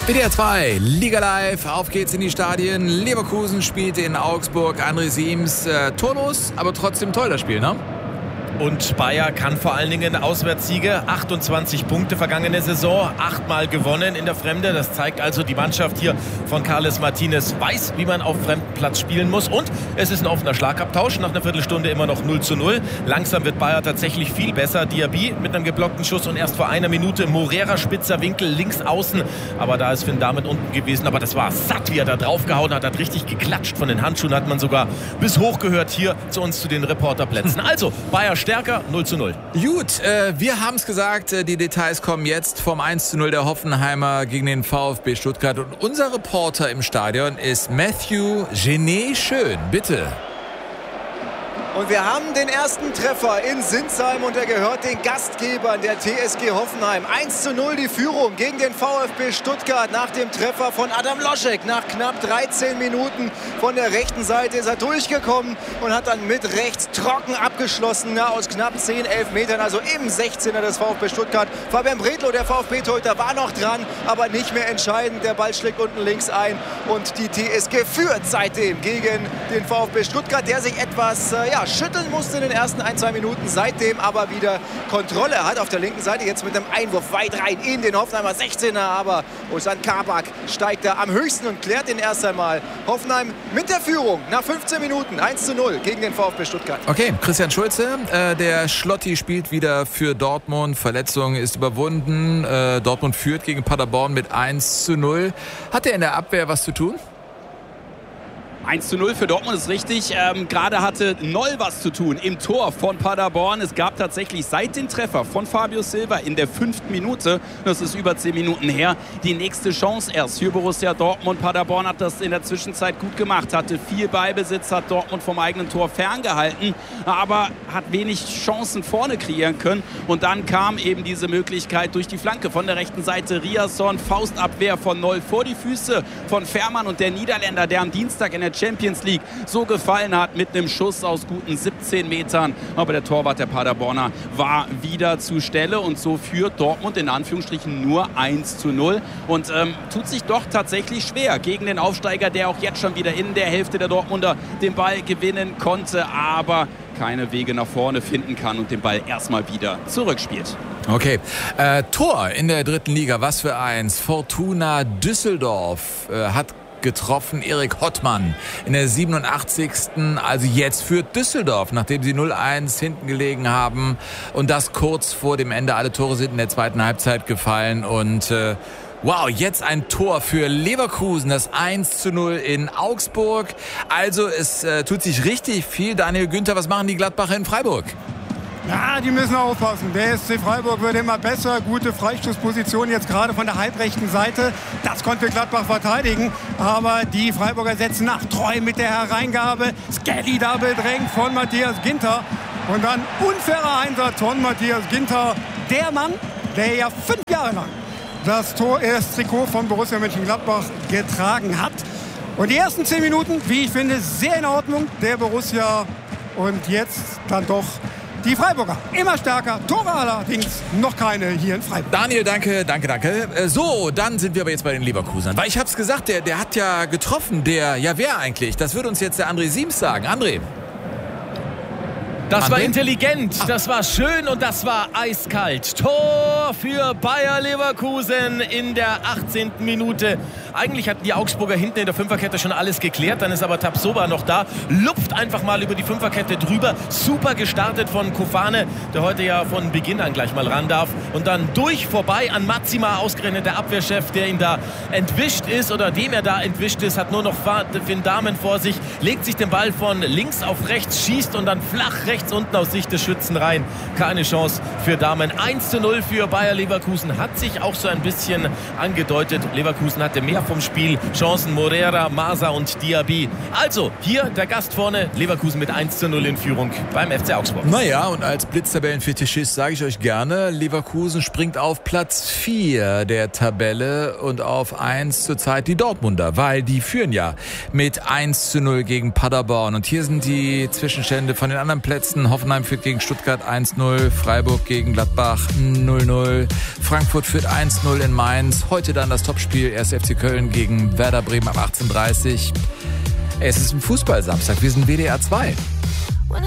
WDR 2, Liga Live, auf geht's in die Stadien. Leverkusen spielt in Augsburg, André Siems, torlos, aber trotzdem toll das Spiel, ne? Und Bayer kann vor allen Dingen Auswärtssiege, 28 Punkte vergangene Saison, 8-mal gewonnen in der Fremde. Das zeigt also, die Mannschaft hier von Carles Martinez weiß, wie man auf Fremdenplatz spielen muss. Und es ist ein offener Schlagabtausch, nach einer Viertelstunde immer noch 0:0. Langsam wird Bayer tatsächlich viel besser. Diaby mit einem geblockten Schuss und erst vor einer Minute Morera, spitzer Winkel, links außen. Aber da ist Finn Dahmen unten gewesen. Aber das war satt, wie er da draufgehauen hat. Hat richtig geklatscht. Von den Handschuhen hat man sogar bis hoch gehört hier zu uns, zu den Reporterplätzen. Also, Bayer stärker, 0:0. Gut, wir haben es gesagt, die Details kommen jetzt vom 1:0 der Hoffenheimer gegen den VfB Stuttgart. Und unser Reporter im Stadion ist Matthew Genet Schön. Bitte. Und wir haben den ersten Treffer in Sinsheim und er gehört den Gastgebern der TSG Hoffenheim. 1:0 die Führung gegen den VfB Stuttgart nach dem Treffer von Adam Loschek. Nach knapp 13 Minuten von der rechten Seite ist er durchgekommen und hat dann mit rechts trocken abgeschlossen, aus knapp 10-11 Metern, also im 16er des VfB Stuttgart. Fabian Bredlow, der VfB-Torhüter, war noch dran, aber nicht mehr entscheidend. Der Ball schlägt unten links ein und die TSG führt seitdem gegen den VfB Stuttgart, der sich etwas schütteln musste in den ersten 1-2 Minuten, seitdem aber wieder Kontrolle hat auf der linken Seite, jetzt mit einem Einwurf weit rein in den Hoffenheimer 16er, aber Ozan Kabak steigt da am höchsten und klärt den erst einmal. Hoffenheim mit der Führung nach 15 Minuten, 1:0 gegen den VfB Stuttgart. Okay, Christian Schulze, der Schlotti spielt wieder für Dortmund, Verletzung ist überwunden, Dortmund führt gegen Paderborn mit 1:0. Hat er in der Abwehr was zu tun? 1:0 für Dortmund ist richtig. Gerade hatte Noll was zu tun im Tor von Paderborn. Es gab tatsächlich seit dem Treffer von Fabio Silva in der 5. Minute, das ist über 10 Minuten her, die nächste Chance erst für Borussia Dortmund. Paderborn hat das in der Zwischenzeit gut gemacht, hatte viel Ballbesitz, hat Dortmund vom eigenen Tor ferngehalten, aber hat wenig Chancen vorne kreieren können. Und dann kam eben diese Möglichkeit durch die Flanke von der rechten Seite. Riasson, Faustabwehr von Noll vor die Füße von Fährmann und der Niederländer, der am Dienstag in der Champions League so gefallen hat mit einem Schuss aus guten 17 Metern. Aber der Torwart der Paderborner war wieder zur Stelle und so führt Dortmund in Anführungsstrichen nur 1:0 und tut sich doch tatsächlich schwer gegen den Aufsteiger, der auch jetzt schon wieder in der Hälfte der Dortmunder den Ball gewinnen konnte, aber keine Wege nach vorne finden kann und den Ball erstmal wieder zurückspielt. Okay, Tor in der 3. Liga, was für eins. Fortuna Düsseldorf hat getroffen, Erik Hottmann in der 87. Also jetzt führt Düsseldorf, nachdem sie 0:1 hinten gelegen haben und das kurz vor dem Ende. Alle Tore sind in der zweiten Halbzeit gefallen und wow, jetzt ein Tor für Leverkusen, das 1:0 in Augsburg. Also es tut sich richtig viel. Daniel Günther, was machen die Gladbacher in Freiburg? Ja, die müssen aufpassen. Der SC Freiburg wird immer besser. Gute Freistoßposition jetzt gerade von der halbrechten Seite. Das konnte Gladbach verteidigen. Aber die Freiburger setzen nach. Treu mit der Hereingabe. Skelly Double drängt von Matthias Ginter. Und dann unfairer Einsatz von Matthias Ginter. Der Mann, der ja 5 Jahre lang das Trikot von Borussia Mönchengladbach getragen hat. Und die ersten 10 Minuten, wie ich finde, sehr in Ordnung der Borussia. Und jetzt dann doch die Freiburger immer stärker, Tore allerdings noch keine hier in Freiburg. Daniel, danke. So, dann sind wir aber jetzt bei den Leverkusenern. Weil ich hab's gesagt, der hat ja getroffen, wer eigentlich? Das würde uns jetzt der André Siems sagen. André. Das war intelligent, das war schön und das war eiskalt. Tor für Bayer Leverkusen in der 18. Minute. Eigentlich hatten die Augsburger hinten in der Fünferkette schon alles geklärt. Dann ist aber Tapsoba noch da. Lupft einfach mal über die Fünferkette drüber. Super gestartet von Kofane, der heute ja von Beginn an gleich mal ran darf. Und dann vorbei an Matsima, ausgerechnet der Abwehrchef, der ihn da entwischt ist oder dem er da entwischt ist, hat nur noch Finn Dahmen vor sich, legt sich den Ball von links auf rechts, schießt und dann flach rechts unten aus Sicht des Schützen rein. Keine Chance für Dahmen. 1:0 für Bayer Leverkusen. Hat sich auch so ein bisschen angedeutet. Leverkusen hatte mehr vom Spiel. Chancen Morera, Masa und Diaby. Also, hier der Gast vorne, Leverkusen mit 1:0 in Führung beim FC Augsburg. Naja, und als Blitztabellenfetischist sage ich euch gerne, Leverkusen springt auf Platz 4 der Tabelle und auf 1 zurzeit die Dortmunder, weil die führen ja mit 1:0 gegen Paderborn. Und hier sind die Zwischenstände von den anderen Plätzen. Hoffenheim führt gegen Stuttgart 1:0, Freiburg gegen Gladbach 0:0, Frankfurt führt 1:0 in Mainz. Heute dann das Topspiel 1. FC Köln gegen Werder Bremen ab 18:30. Es ist ein Fußballsamstag, wir sind WDR 2.